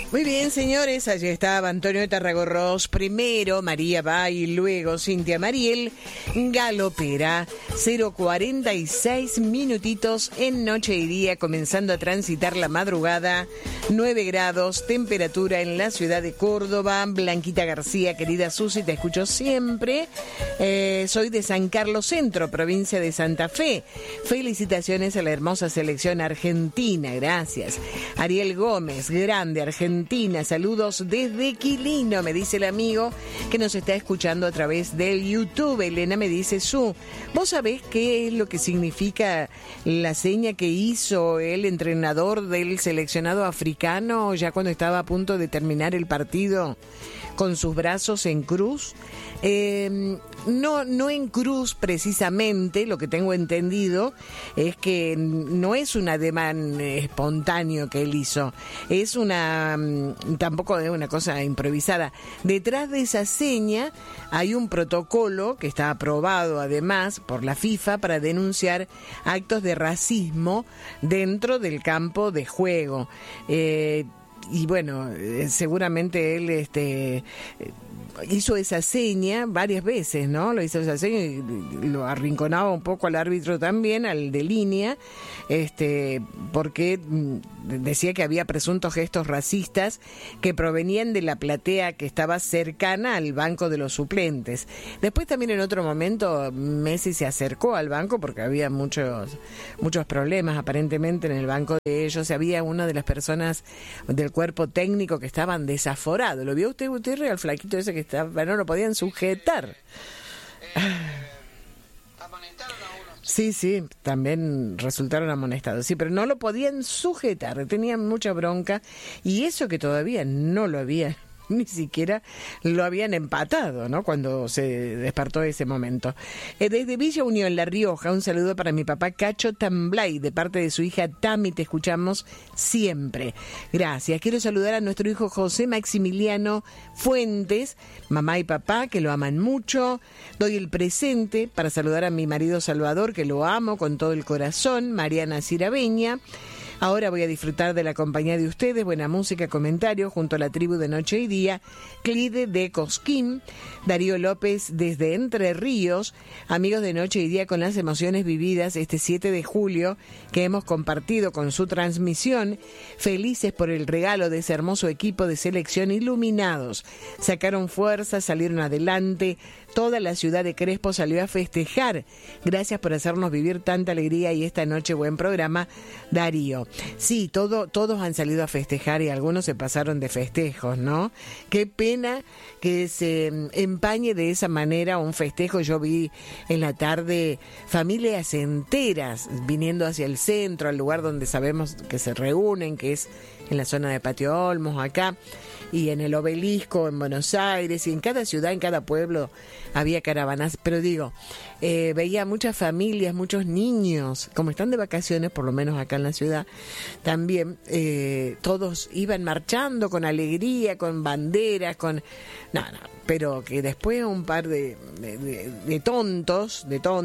Muy bien, señores, allí estaba Antonio de Tarragorros, primero María Bay, luego Cintia Mariel, Galopera, 0:46 minutitos en noche y día, comenzando a transitar la madrugada, 9 grados, temperatura en la ciudad de Córdoba. Blanquita García, querida Susi, te escucho siempre. Soy de San Carlos Centro, provincia de Santa Fe. Felicitaciones a la hermosa selección argentina, gracias. Ariel Gómez, grande Argentina, saludos desde Quilino, me dice el amigo que nos está escuchando a través del YouTube. Elena me dice, ¿vos sabés qué es lo que significa la seña que hizo el entrenador del seleccionado africano ya cuando estaba a punto de terminar el partido con sus brazos en cruz? No en cruz precisamente, lo que tengo entendido es que no es un ademán espontáneo que él hizo, es tampoco es una cosa improvisada. Detrás de esa seña hay un protocolo que está aprobado además por la FIFA para denunciar actos de racismo dentro del campo de juego. Y bueno, seguramente él hizo esa seña varias veces, ¿no? Lo hizo esa seña y lo arrinconaba un poco al árbitro también, al de línea, porque decía que había presuntos gestos racistas que provenían de la platea que estaba cercana al banco de los suplentes. Después también en otro momento Messi se acercó al banco porque había muchos problemas aparentemente en el banco de ellos. Había una de las personas del cuerpo técnico que estaban desaforados. ¿Lo vio usted, Gutiérrez, al flaquito ese que estaba, no lo podían sujetar? Sí, también resultaron amonestados. Sí, pero no lo podían sujetar, tenían mucha bronca. Y eso que todavía no lo había, ni siquiera lo habían empatado, ¿no? Cuando se despertó ese momento. Desde Villa Unión, La Rioja, un saludo para mi papá Cacho Tamblay, de parte de su hija Tami, te escuchamos siempre. Gracias. Quiero saludar a nuestro hijo José Maximiliano Fuentes, mamá y papá, que lo aman mucho. Doy el presente para saludar a mi marido Salvador, que lo amo con todo el corazón, Mariana Cirabeña. Ahora voy a disfrutar de la compañía de ustedes, buena música, comentarios, junto a la tribu de Noche y Día, Clide de Cosquín, Darío López desde Entre Ríos, amigos de Noche y Día con las emociones vividas este 7 de julio que hemos compartido con su transmisión, felices por el regalo de ese hermoso equipo de selección, iluminados, sacaron fuerza, salieron adelante, toda la ciudad de Crespo salió a festejar. Gracias por hacernos vivir tanta alegría y esta noche buen programa, Darío. Sí, todos han salido a festejar y algunos se pasaron de festejos, ¿no? Qué pena que se empañe de esa manera un festejo. Yo vi en la tarde familias enteras viniendo hacia el centro, al lugar donde sabemos que se reúnen, que es en la zona de Patio Olmos, acá, y en el Obelisco, en Buenos Aires, y en cada ciudad, en cada pueblo había caravanas, pero digo, veía muchas familias, muchos niños, como están de vacaciones, por lo menos acá en la ciudad, también todos iban marchando con alegría, con banderas, pero que después un par de tontos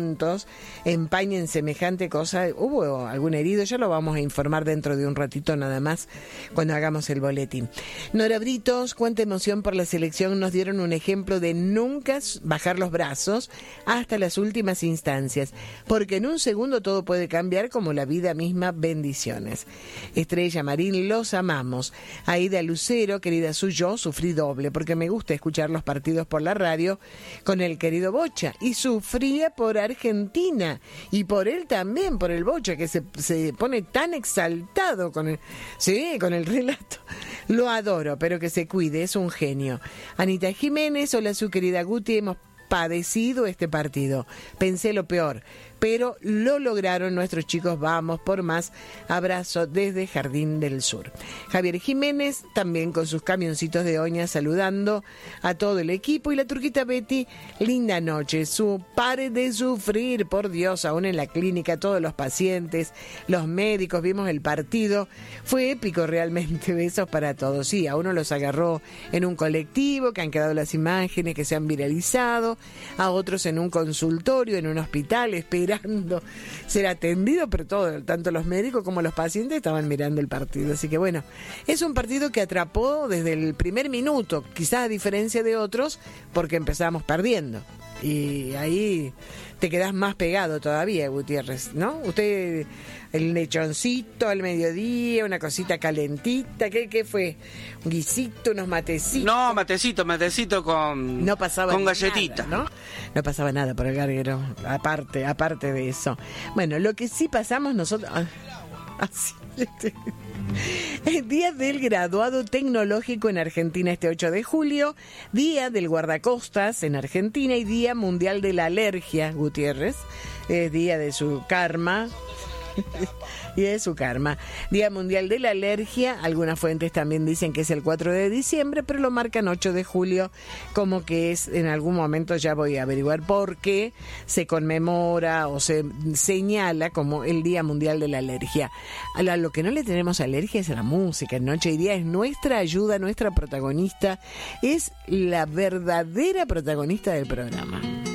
empañen semejante cosa. ¿Hubo algún herido? Ya lo vamos a informar dentro de un ratito nada más, cuando hagamos el boletín. Nora Britos, cuánta emoción por la selección, nos dieron un ejemplo de nunca bajar los brazos hasta las últimas instancias, porque en un segundo todo puede cambiar, como la vida misma. Bendiciones. Estrella Marín, los amamos. Aida Lucero, querida yo sufrí doble, porque me gusta escuchar los partidos por la radio con el querido Bocha, y sufría por Argentina, y por él también, por el Bocha, que se pone tan exaltado con el relato. Lo adoro, pero que se cuide, es un genio. Anita Jiménez, hola su querida Guti, hemos padecido este partido. Pensé lo peor, pero lo lograron nuestros chicos, vamos por más. Abrazo desde Jardín del Sur. Javier Jiménez, también con sus camioncitos de Oña, saludando a todo el equipo. Y la turquita Betty, linda noche, pare de sufrir, por Dios, aún en la clínica, todos los pacientes, los médicos, vimos el partido, fue épico realmente, besos para todos. Sí, a uno los agarró en un colectivo, que han quedado las imágenes que se han viralizado, a otros en un consultorio, en un hospital, esperando esperando ser atendido, pero tanto los médicos como los pacientes estaban mirando el partido. Así que bueno, es un partido que atrapó desde el primer minuto, quizás a diferencia de otros, porque empezamos perdiendo. Y ahí te quedás más pegado todavía, Gutiérrez, ¿no? Usted, el lechoncito al mediodía, una cosita calentita, ¿qué fue? ¿Un guisito, unos matecitos? No, matecito con, no pasaba con nada, galletita. ¿no? No pasaba nada por el garguero, aparte de eso. Bueno, lo que sí pasamos nosotros... Así... Día del graduado tecnológico en Argentina este 8 de julio, Día del guardacostas en Argentina y Día Mundial de la Alergia, Gutiérrez, es día de su karma. Y de su karma. Día Mundial de la Alergia, algunas fuentes también dicen que es el 4 de diciembre, pero lo marcan 8 de julio, como que es en algún momento, ya voy a averiguar por qué se conmemora o se señala como el Día Mundial de la Alergia. A lo que no le tenemos alergia es a la música. Noche y Día es nuestra ayuda, nuestra protagonista, es la verdadera protagonista del programa.